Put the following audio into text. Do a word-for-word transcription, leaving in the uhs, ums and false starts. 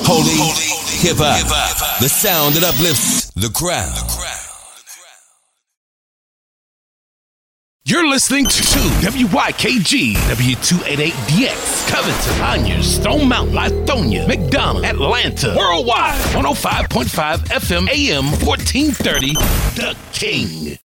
Holy, hip hop, the sound that uplifts the crowd. You're listening to W Y K G, W two eighty-eight D X, Covington, Conyers, Stone Mountain, Lithonia, McDonough, Atlanta, worldwide, one oh five point five F M, A M fourteen thirty, The King.